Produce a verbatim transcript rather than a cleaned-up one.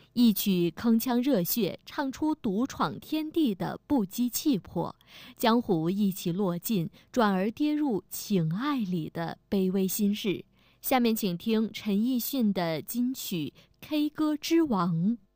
一曲铿锵热血，唱出独闯天地的不羁气魄，江湖一起落尽，转而跌入情爱里的卑微心事。下面请听陈奕迅的金曲《K 歌之王》。